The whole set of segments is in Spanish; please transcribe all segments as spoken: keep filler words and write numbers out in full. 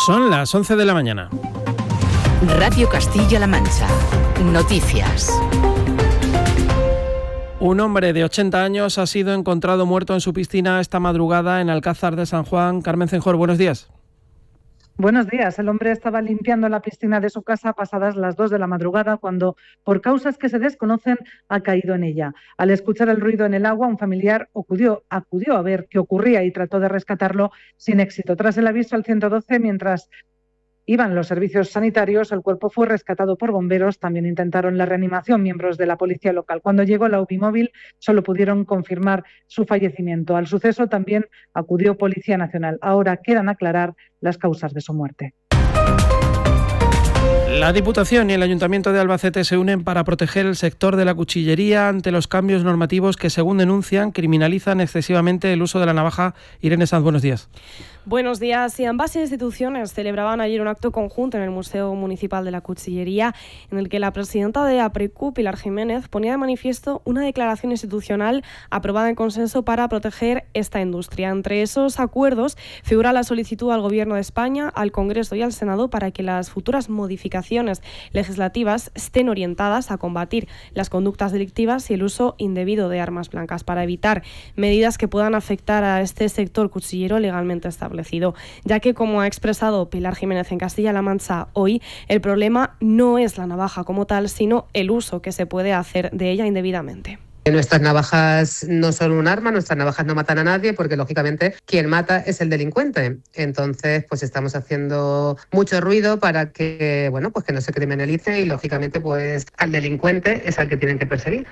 Son las once de la mañana. Radio Castilla-La Mancha. Noticias. Un hombre de ochenta años ha sido encontrado muerto en su piscina esta madrugada en Alcázar de San Juan. Carmen Cenjor, buenos días. Buenos días. El hombre estaba limpiando la piscina de su casa pasadas las dos de la madrugada cuando, por causas que se desconocen, ha caído en ella. Al escuchar el ruido en el agua, un familiar acudió, acudió a ver qué ocurría y trató de rescatarlo sin éxito. Tras el aviso al ciento doce, mientras iban los servicios sanitarios, el cuerpo fue rescatado por bomberos. También intentaron la reanimación miembros de la policía local. Cuando llegó la U B I móvil, solo pudieron confirmar su fallecimiento. Al suceso también acudió Policía Nacional. Ahora quedan aclarar las causas de su muerte. La Diputación y el Ayuntamiento de Albacete se unen para proteger el sector de la cuchillería ante los cambios normativos que, según denuncian, criminalizan excesivamente el uso de la navaja. Irene Sanz, buenos días. Buenos días. Y ambas instituciones celebraban ayer un acto conjunto en el Museo Municipal de la Cuchillería, en el que la presidenta de APRECU, Pilar Jiménez, ponía de manifiesto una declaración institucional aprobada en consenso para proteger esta industria. Entre esos acuerdos figura la solicitud al Gobierno de España, al Congreso y al Senado para que las futuras modificaciones legislativas estén orientadas a combatir las conductas delictivas y el uso indebido de armas blancas, para evitar medidas que puedan afectar a este sector cuchillero legalmente establecido. Ya que, como ha expresado Pilar Jiménez en Castilla-La Mancha hoy, el problema no es la navaja como tal, sino el uso que se puede hacer de ella indebidamente. Nuestras navajas no son un arma, nuestras navajas no matan a nadie, porque lógicamente quien mata es el delincuente. Entonces, pues estamos haciendo mucho ruido para que, bueno, pues que no se criminalice y lógicamente pues al delincuente es al que tienen que perseguir.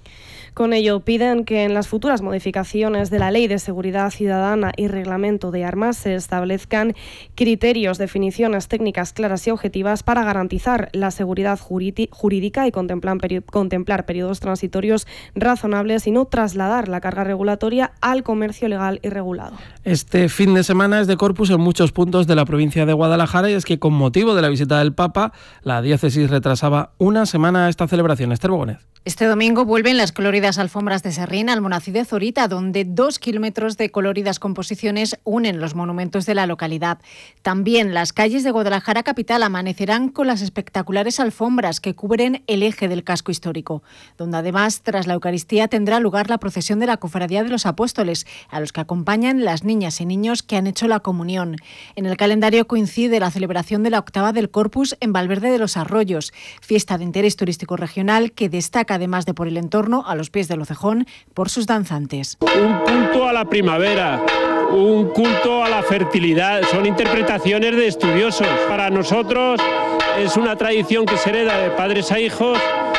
Con ello, piden que en las futuras modificaciones de la Ley de Seguridad Ciudadana y Reglamento de Armas se establezcan criterios, definiciones técnicas claras y objetivas para garantizar la seguridad jurídica y contemplar, peri- contemplar periodos transitorios razonables y no trasladar la carga regulatoria al comercio legal y regulado. Este fin de semana es de Corpus en muchos puntos de la provincia de Guadalajara, y es que con motivo de la visita del Papa, la diócesis retrasaba una semana esta celebración. Esther Bogónez. Este domingo vuelven las coloridas alfombras de Serrín al Monací de Zorita, donde dos kilómetros de coloridas composiciones unen los monumentos de la localidad. También las calles de Guadalajara capital amanecerán con las espectaculares alfombras que cubren el eje del casco histórico, donde además, tras la Eucaristía, tendrá lugar la procesión de la Cofradía de los Apóstoles, a los que acompañan las niñas y niños que han hecho la comunión. En el calendario coincide la celebración de la octava del Corpus en Valverde de los Arroyos, fiesta de interés turístico regional que destaca, además de por el entorno, a los pies del Ocejón, por sus danzantes. Un culto a la primavera, un culto a la fertilidad, son interpretaciones de estudiosos. Para nosotros es una tradición que se hereda de padres a hijos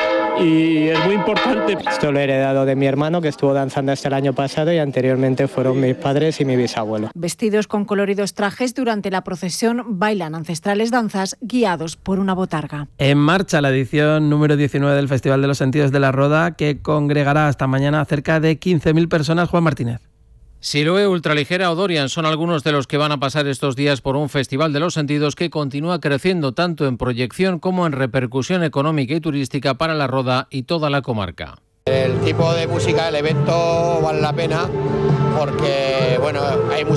y es muy importante. Esto lo he heredado de mi hermano, que estuvo danzando hasta el año pasado, y anteriormente fueron mis padres y mi bisabuelo. Vestidos con coloridos trajes, durante la procesión bailan ancestrales danzas guiados por una botarga. En marcha la edición número diecinueve del Festival de los Sentidos de la Roda, que congregará hasta mañana a cerca de quince mil personas. Juan Martínez. Siloe, Ultraligera o Dorian son algunos de los que van a pasar estos días por un Festival de los Sentidos que continúa creciendo tanto en proyección como en repercusión económica y turística para la Roda y toda la comarca. El tipo de música, el evento vale la pena porque bueno, hay música